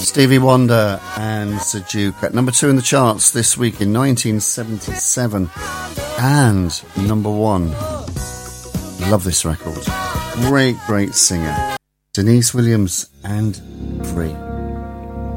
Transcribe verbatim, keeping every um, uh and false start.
Stevie Wonder and Zajuka at number two in the charts this week in nineteen seventy-seven, and number one. Love this record. Great, great singer. Denise Williams and Free.